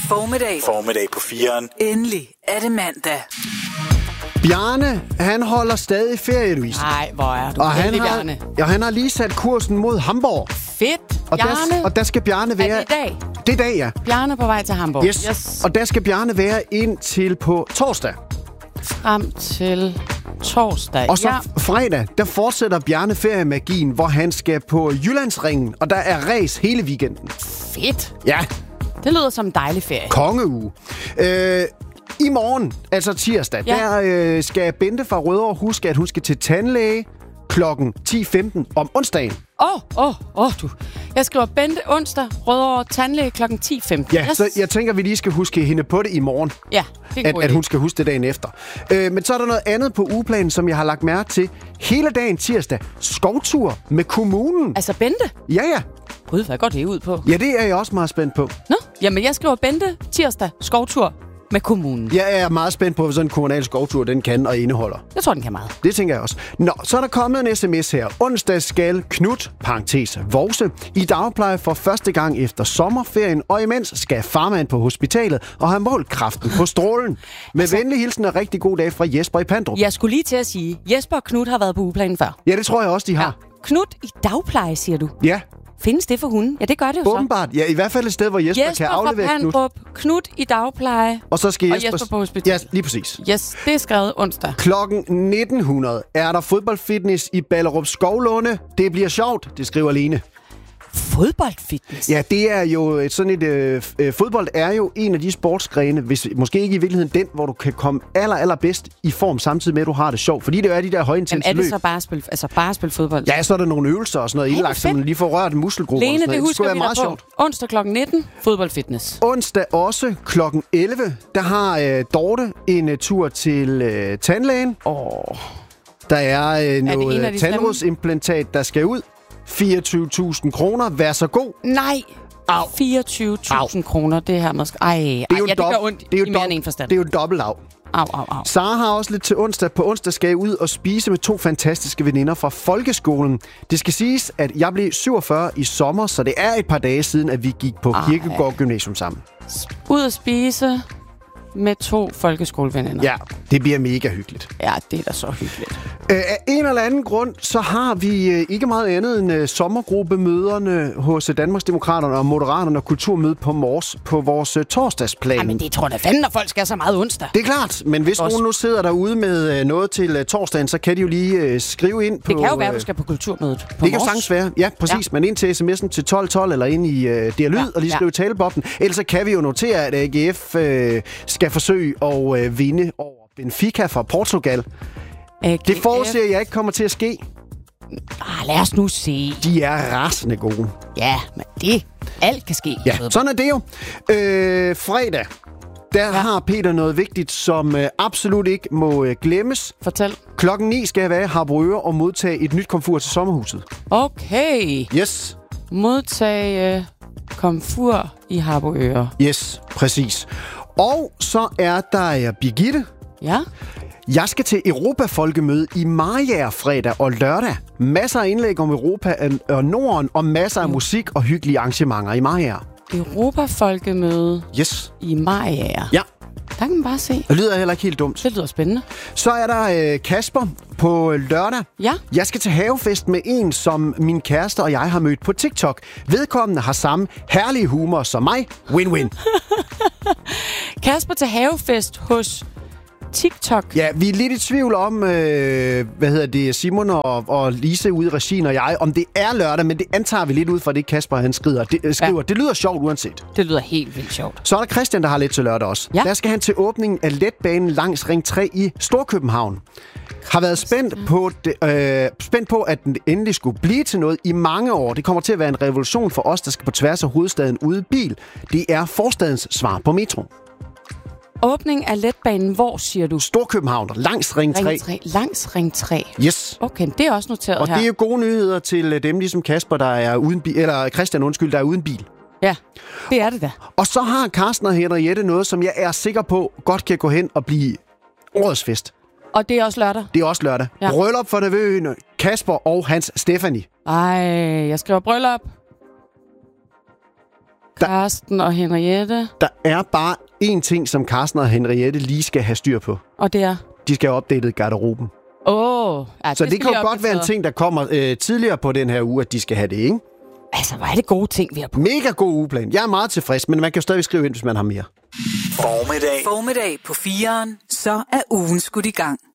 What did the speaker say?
Formiddag på 4'eren. Endelig er det mandag. Bjarne, han holder stadig ferie, Louise. Nej, hvor er du og han har lige sat kursen mod Hamburg. Fedt, Bjarne. Og der skal Bjarne være... Er det i dag? Det er i dag, ja. Bjarne på vej til Hamburg. Yes. Og der skal Bjarne være indtil på torsdag. Frem til torsdag. Og så fredag, der fortsætter Bjarne feriemagien, hvor han skal på Jyllandsringen, og der er race hele weekenden. Fedt. Ja. Det lyder som en dejlig ferie. Kongeuge. I morgen, altså tirsdag, der skal Bente fra Rødovre huske, at hun skal til tandlæge klokken 10:15 om onsdagen. Du. Jeg skriver Bente onsdag, Rødovre tandlæge klokken 10:15. Ja, yes. Så jeg tænker, vi lige skal huske hende på det i morgen. Ja, det er at hun skal huske det dagen efter. Men så er der noget andet på ugeplanen, som jeg har lagt mærke til. Hele dagen tirsdag, skovtur med kommunen. Altså Bente? Ja. Gud, hvad går det ud på? Ja, det er jeg også meget spændt på. Nå, jamen jeg skriver Bente tirsdag, skovtur med kommunen. Jeg er meget spændt på, hvad sådan en kommunal skovtur den kan og indeholder. Jeg tror, den kan meget. Det tænker jeg også. Nå, så er der kommet en sms her. Onsdag skal Knut, Vose, i dagpleje for første gang efter sommerferien, og imens skal farmand på hospitalet og have målt kraften på strålen. Med venlig hilsen og rigtig god dag fra Jesper i Pandrup. Jeg skulle lige til at sige, Jesper og Knut har været på ugeplanen før. Ja, det tror jeg også, de har. Ja. Knut i dagpleje, siger du? Ja. Findes det for hunden? Ja, det gør det jo så. Åbenbart. Ja, i hvert fald et sted, hvor Jesper kan aflevere Knut. Jesper fra Pandrup, Knut i dagpleje. Og så skal Jesper på hospital. Ja, lige præcis. Yes, det er skrevet onsdag. Klokken 1900 er der fodboldfitness i Ballerup Skovlunde. Det bliver sjovt, det skriver Lene. Fodboldfitness? Ja, det er jo sådan et... fodbold er jo en af de sportsgrene, hvis måske ikke i virkeligheden den, hvor du kan komme allerbedst i form, samtidig med, at du har det sjovt. Fordi det er de der højintense løb. Er det så bare at spille fodbold? Ja, så er der nogle øvelser og sådan noget indlagt, så man lige får rørt muskelgrupper. Lene, det husker vi meget på. Sjovt. Onsdag kl. 19, fodboldfitness. Onsdag også kl. 11, der har Dorte en tur til tandlægen. Der er noget tandrodsimplantat, der skal ud. 24.000 kroner. Vær så god. Nej. 24.000 kroner, det her måske. Det gør ondt i mere end en forstand. Det er jo dobbelt af. Au. Sara har også lidt til onsdag. På onsdag skal jeg ud og spise med 2 fantastiske veninder fra folkeskolen. Det skal siges, at jeg blev 47 i sommer, så det er et par dage siden, at vi gik på Kirkegaard Gymnasium sammen. Ud og spise med 2 folkeskoleveninder. Ja, det bliver mega hyggeligt. Ja, det er da så hyggeligt. Af en eller anden grund, så har vi ikke meget andet end sommergruppemøderne hos Danmarksdemokraterne og Moderaterne og Kulturmøde på Mors på vores torsdagsplan. Jamen, det tror jeg da fanden, når folk skal så meget onsdag. Det er klart, men hvis nogen nu sidder derude med noget til torsdagen, så kan de jo lige skrive ind på... Det kan jo være, at du skal på Kulturmødet på Det kan jo sagtens være, ja, præcis. Ja. Men ind til sms'en til 1212 eller ind i Dialyd og lige skrive talebobben. Ellers så kan vi jo notere, at AGF skal forsøge at vinde over Benfica fra Portugal. Det forudser jeg ikke kommer til at ske. Lad os nu se. De er rasende gode. Ja, men alt kan ske. Ja, sådan er det jo. Fredag, der har Peter noget vigtigt, som absolut ikke må glemmes. Fortæl. Klokken 9 skal jeg være i Harboøre og modtage et nyt komfur til sommerhuset. Okay. Yes. Modtage komfur i Harboøre. Yes, præcis. Og så er der Birgitte. Ja. Jeg skal til Europa-folkemøde i Mariager fredag og lørdag. Masser af indlæg om Europa og Norden, og masser af musik og hyggelige arrangementer i Mariager. Europa-folkemøde i Mariager. Ja. Der kan man bare se. Det lyder heller ikke helt dumt. Det lyder spændende. Så er der Kasper på lørdag. Ja. Jeg skal til havefest med en, som min kæreste og jeg har mødt på TikTok. Vedkommende har samme herlige humor som mig. Win-win. Kasper til havefest hos TikTok. Ja, vi er lidt i tvivl om, Simon og Lise ude i regien og jeg, om det er lørdag, men det antager vi lidt ud fra det, Kasper han skriver. Det lyder sjovt uanset. Det lyder helt vildt sjovt. Så er der Christian, der har lidt til lørdag også. Ja. Der skal han til åbningen af letbanen langs Ring 3 i Storkøbenhavn. Har været spændt på, at den endelig skulle blive til noget i mange år. Det kommer til at være en revolution for os, der skal på tværs af hovedstaden ude bil. Det er forstadens svar på metro. Åbning af letbanen, hvor siger du? Storkøbenhavn, langs Ring 3. Langs Ring 3? Yes. Okay, det er også noteret her. Og det er jo gode nyheder til dem, ligesom Kasper, der er uden bil, eller Christian, der er uden bil. Ja, det er det da. Og så har Carsten og Henriette noget, som jeg er sikker på godt kan gå hen og blive årets fest. Og det er også lørdag? Det er også lørdag. Ja. Bryllup for nevøen Kasper og hans Stephanie. Ej, jeg skriver bryllup. Karsten og Henriette. Der er bare én ting, som Karsten og Henriette lige skal have styr på. Og det er? De skal have opdateret garderoben. Ja, så det kan jo godt være en ting, der kommer tidligere på den her uge, at de skal have det, ikke? Altså, hvor er det gode ting, vi har på? Mega god ugeplan. Jeg er meget tilfreds, men man kan jo stadig skrive ind, hvis man har mere. Formiddag på 4'eren, så er ugen skudt i gang.